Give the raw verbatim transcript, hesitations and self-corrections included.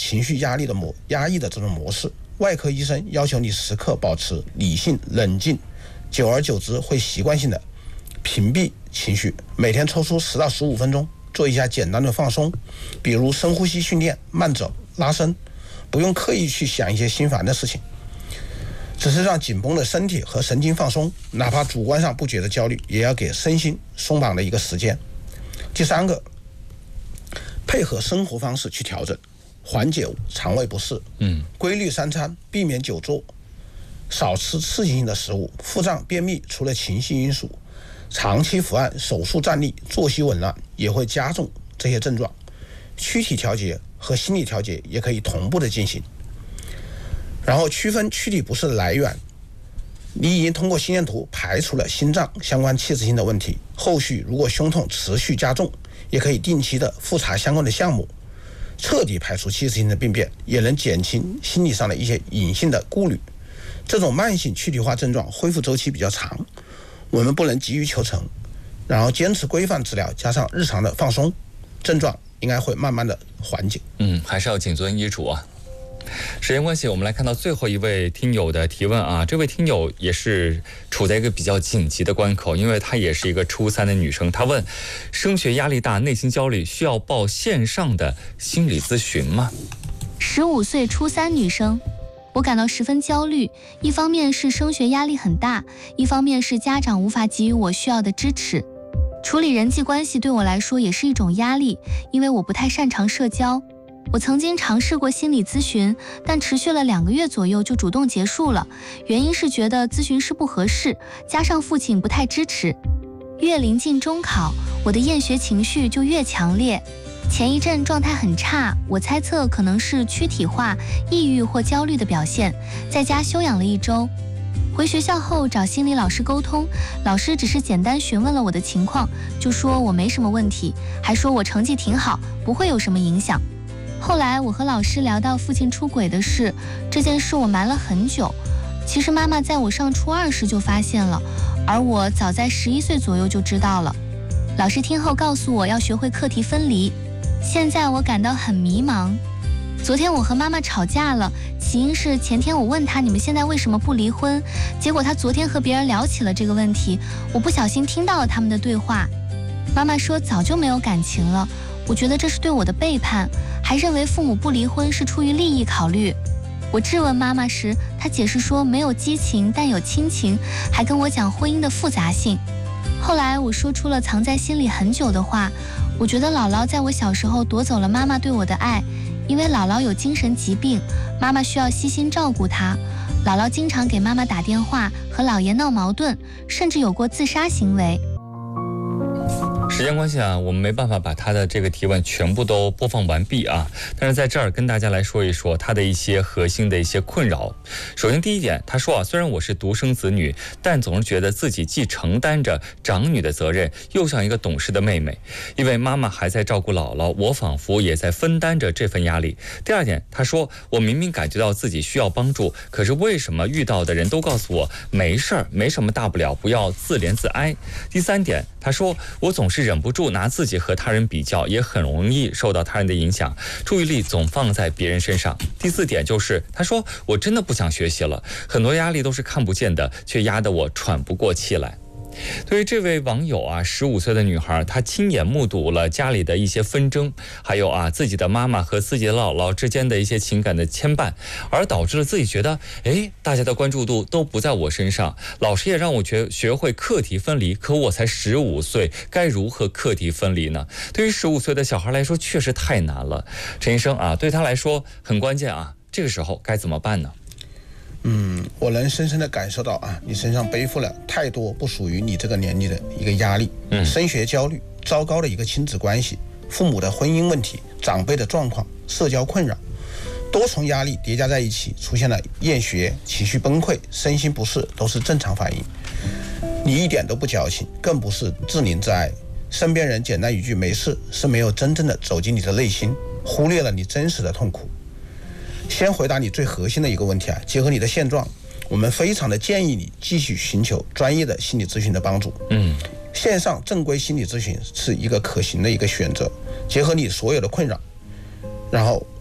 情绪压力的模压抑的这种模式。外科医生要求你时刻保持理性冷静，久而久之会习惯性的屏蔽情绪。每天抽出十到十五分钟，做一下简单的放松，比如深呼吸训练、慢走、拉伸，不用刻意去想一些心烦的事情，只是让紧绷的身体和神经放松，哪怕主观上不觉得焦虑，也要给身心松绑的一个时间。第三个，配合生活方式去调整，缓解肠胃不适，嗯，规律三餐，避免久坐，少吃刺激性的食物。腹胀、便秘除了情绪因素，长期伏案、手术站立、作息紊乱也会加重这些症状。躯体调节和心理调节也可以同步的进行。然后区分躯体不适的来源，你已经通过心电图排除了心脏相关器质性的问题，后续如果胸痛持续加重，也可以定期的复查相关的项目，彻底排除器质性的病变，也能减轻心理上的一些隐性的顾虑。这种慢性躯体化症状恢复周期比较长，我们不能急于求成，然后坚持规范治疗，加上日常的放松，症状应该会慢慢的缓解。 嗯，还是要谨遵医嘱啊。时间关系，我们来看到最后一位听友的提问啊。这位听友也是处在一个比较紧急的关口，因为她也是一个初三的女生。她问：升学压力大，内心焦虑，需要报线上的心理咨询吗？ 十五岁初三女生，我感到十分焦虑，一方面是升学压力很大，一方面是家长无法给予我需要的支持。处理人际关系对我来说也是一种压力，因为我不太擅长社交。我曾经尝试过心理咨询，但持续了两个月左右就主动结束了，原因是觉得咨询师不合适，加上父亲不太支持。越临近中考，我的厌学情绪就越强烈。前一阵状态很差，我猜测可能是躯体化、抑郁或焦虑的表现，在家休养了一周。回学校后找心理老师沟通，老师只是简单询问了我的情况，就说我没什么问题，还说我成绩挺好，不会有什么影响。后来我和老师聊到父亲出轨的事，这件事我瞒了很久。其实妈妈在我上初二时就发现了，而我早在十一岁左右就知道了。老师听后告诉我要学会课题分离，现在我感到很迷茫。昨天我和妈妈吵架了，起因是前天我问她你们现在为什么不离婚，结果她昨天和别人聊起了这个问题，我不小心听到了他们的对话。妈妈说早就没有感情了，我觉得这是对我的背叛，还认为父母不离婚是出于利益考虑。我质问妈妈时，她解释说没有激情，但有亲情，还跟我讲婚姻的复杂性。后来我说出了藏在心里很久的话，我觉得姥姥在我小时候夺走了妈妈对我的爱，因为姥姥有精神疾病，妈妈需要悉心照顾她。姥姥经常给妈妈打电话，和姥爷闹矛盾，甚至有过自杀行为。 时间关系啊，我们没办法把他的这个提问全部都播放完毕啊。但是在这儿跟大家来说一说他的一些核心的一些困扰。首先第一点，他说啊，虽然我是独生子女，但总是觉得自己既承担着长女的责任，又像一个懂事的妹妹。因为妈妈还在照顾姥姥，我仿佛也在分担着这份压力。第二点，他说我明明感觉到自己需要帮助，可是为什么遇到的人都告诉我没事儿，没什么大不了，不要自怜自哀。第三点，他说我总是忍不住拿自己和他人比较，也很容易受到他人的影响，注意力总放在别人身上。第四点就是他说我真的不想学习了，很多压力都是看不见的，却压得我喘不过气来。对于这位网友啊，十五岁的女孩，她亲眼目睹了家里的一些纷争，还有啊自己的妈妈和自己的姥姥之间的一些情感的牵绊，而导致了自己觉得，哎，大家的关注度都不在我身上，老师也让我学学会课题分离，可我才十五岁，该如何课题分离呢？对于十五岁的小孩来说，确实太难了。陈医生啊，对他来说很关键啊，这个时候该怎么办呢？ 嗯，我能深深的感受到啊，你身上背负了太多不属于你这个年龄的一个压力，嗯，升学焦虑，糟糕的一个亲子关系，父母的婚姻问题，长辈的状况，社交困扰，多重压力叠加在一起，出现了厌学、情绪崩溃、身心不适，都是正常反应。你一点都不矫情，更不是自怜自哀，身边人简单一句没事，是没有真正的走进你的内心，忽略了你真实的痛苦。先回答你最核心的一个问题啊，结合你的现状，我们非常的建议你继续寻求专业的心理咨询的帮助。嗯，线上正规心理咨询是一个可行的一个选择，结合你所有的困扰，然后